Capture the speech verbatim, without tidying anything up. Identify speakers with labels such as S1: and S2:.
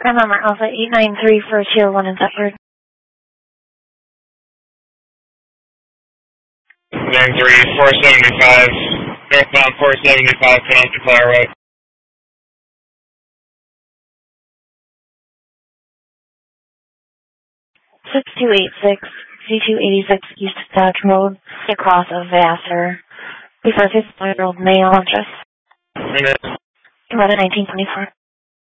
S1: Remember, Alpha eight nine three for Sierra one in Thetford.
S2: nine three, four seventy-five, northbound four seventy-five, Penalty Flower Road.
S1: six two eight six, C two eighty-six East Dodge Road, across of Vassar. Before fifty-five-year-old male interest.
S2: Minute.
S1: About a nineteen twenty-four.